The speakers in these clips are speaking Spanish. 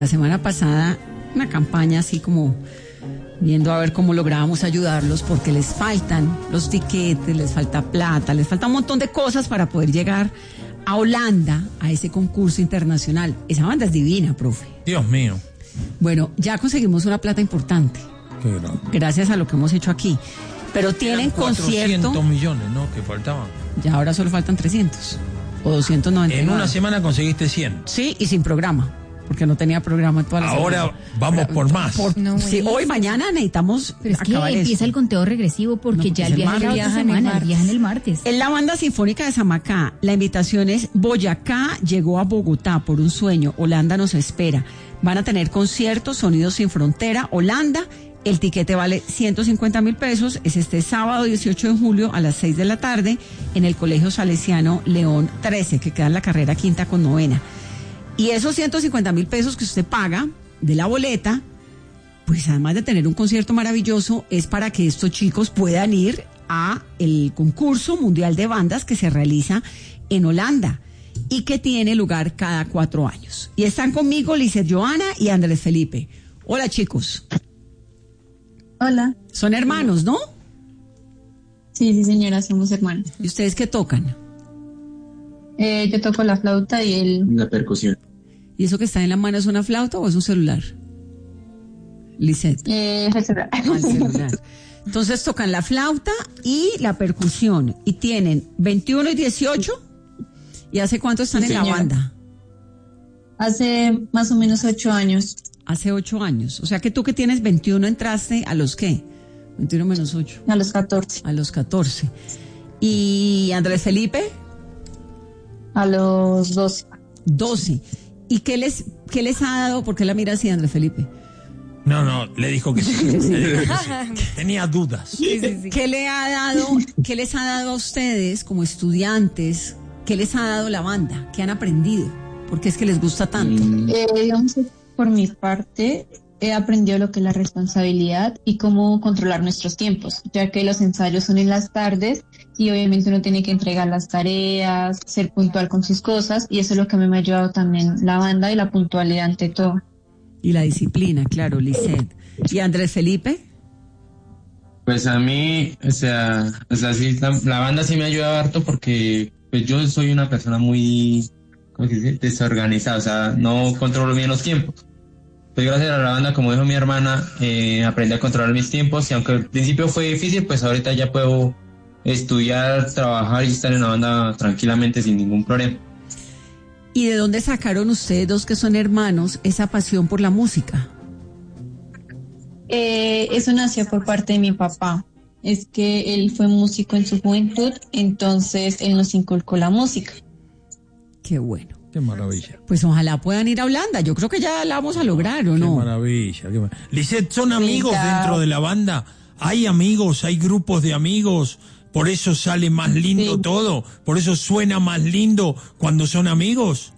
La semana pasada, una campaña así como viendo a ver cómo lográbamos ayudarlos, porque les faltan los tiquetes, les falta plata, les falta un montón de cosas para poder llegar a Holanda, a ese concurso internacional. Esa banda es divina, profe. Dios mío. Bueno, ya conseguimos una plata importante. Qué grande. Gracias a lo que hemos hecho aquí. Pero tienen concierto. 400 millones, ¿no? Que faltaban. Ya ahora solo faltan 300 o 299. En una semana conseguiste 100. Sí, y sin programa, porque no tenía programa toda la semana. Ahora vamos por más. Sí, hoy, mañana necesitamos Pero es acabar que empieza esto. el conteo regresivo porque No, ya pues el viaje viajan el martes. En la banda sinfónica de Samacá, la invitación es Boyacá llegó a Bogotá por un sueño, Holanda nos espera. Van a tener conciertos, Sonidos sin Frontera, Holanda. El tiquete vale 150.000 pesos. Es este sábado 18 de julio a las 6 de la tarde en el Colegio Salesiano León 13, que queda en la carrera 5ª con 9ª. Y esos 150.000 pesos que usted paga de la boleta, pues además de tener un concierto maravilloso, es para que estos chicos puedan ir a el concurso mundial de bandas que se realiza en Holanda y que tiene lugar cada 4 años. Y están conmigo Lizeth Joana y Andrés Felipe. Hola, chicos. Hola. Son hermanos, ¿no? Sí, señora, somos hermanos. ¿Y ustedes qué tocan? Yo toco la flauta y él la percusión. ¿Y eso que está en la mano es una flauta o es un celular? Lizeth. es el celular. El celular. Entonces tocan la flauta y la percusión. Y tienen 21 y 18. ¿Y hace cuánto están Sí, en la señora. banda? Hace más o menos 8 años. Hace 8 años. O sea que tú que tienes 21 entraste a los ¿qué? 21 menos 8. A los 14. A los 14. ¿Y Andrés Felipe? A los 12. 12. ¿Y qué les ha dado? ¿Por qué la mira así, Andrés Felipe? No, le dijo que sí. Le dijo que sí. Tenía dudas. ¿Qué les ha dado a ustedes como estudiantes? ¿Qué les ha dado la banda? ¿Qué han aprendido? ¿Por qué es que les gusta tanto? Digamos que por mi parte, he aprendido lo que es la responsabilidad y cómo controlar nuestros tiempos, ya que los ensayos son en las tardes y obviamente uno tiene que entregar las tareas, ser puntual con sus cosas, y eso es lo que a mí me ha ayudado también la banda y la puntualidad ante todo. Y la disciplina, claro, Lizeth. ¿Y Andrés Felipe? Pues a mí, o sea sí, la banda sí me ha ayudado harto porque pues yo soy una persona muy, ¿cómo se dice?, desorganizada, o sea, no controlo bien los tiempos. Pues gracias a la banda, como dijo mi hermana, aprendí a controlar mis tiempos, y aunque al principio fue difícil, pues ahorita ya puedo estudiar, trabajar y estar en la banda tranquilamente sin ningún problema. ¿Y de dónde sacaron ustedes dos que son hermanos esa pasión por la música? Eso nació por parte de mi papá. Es que él fue músico en su juventud, entonces él nos inculcó la música. Qué bueno. Qué maravilla. Pues ojalá puedan ir a Holanda. Yo creo que ya la vamos a lograr, ¿o no? Qué maravilla. Lizeth, ¿son amigos claro. dentro de la banda? ¿Hay amigos? ¿Hay grupos de amigos? ¿Por eso sale más lindo Sí. todo? ¿Por eso suena más lindo cuando son amigos?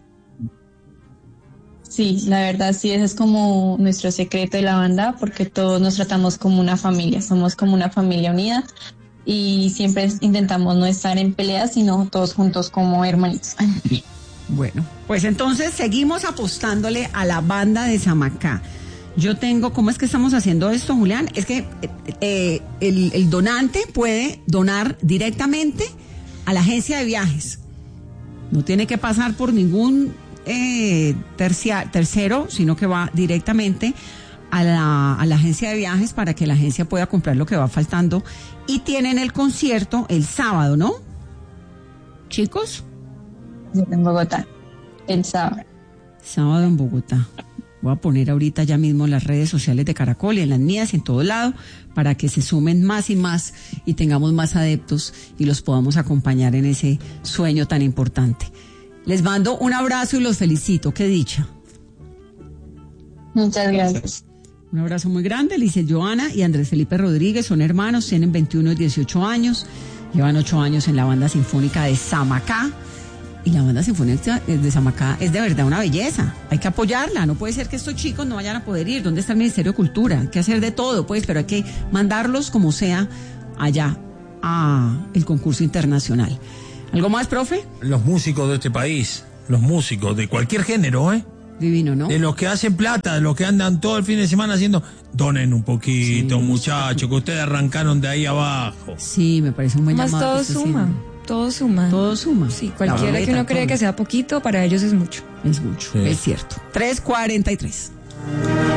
Sí, la verdad sí, ese es como nuestro secreto de la banda, porque todos nos tratamos como una familia, somos como una familia unida y siempre intentamos no estar en peleas, sino todos juntos como hermanitos. Bueno, pues entonces seguimos apostándole a la banda de Samacá. Yo tengo, ¿cómo es que estamos haciendo esto, Julián? Es que el donante puede donar directamente a la agencia de viajes. No tiene que pasar por ningún tercero, sino que va directamente a la agencia de viajes para que la agencia pueda comprar lo que va faltando. Y tienen el concierto el sábado, ¿no? Chicos. En Bogotá, el sábado. Sábado en Bogotá. Voy a poner ahorita ya mismo en las redes sociales de Caracol y en las mías y en todo lado para que se sumen más y más y tengamos más adeptos y los podamos acompañar en ese sueño tan importante. Les mando un abrazo y los felicito. Qué dicha. Muchas gracias. Un abrazo muy grande. Lizeth Joana y Andrés Felipe Rodríguez son hermanos, tienen 21 y 18 años, llevan 8 años en la banda sinfónica de Samacá. Y la banda sinfónica de Samacá es de verdad una belleza. Hay que apoyarla. No puede ser que estos chicos no vayan a poder ir. ¿Dónde está el Ministerio de Cultura? Hay que hacer de todo, pues, pero hay que mandarlos como sea allá a el concurso internacional. ¿Algo más, profe? Los músicos de este país, los músicos de cualquier género, Divino, ¿no? De los que hacen plata, de los que andan todo el fin de semana haciendo, donen un poquito, Sí, muchachos, que ustedes arrancaron de ahí abajo. Sí, me parece un buen Más llamado. todo que está suma, haciendo. todo suma. Todo suma. Sí, La cualquiera boleta, que uno cree todo. que sea poquito, para ellos es mucho. Es mucho, Sí. es cierto. 3:43.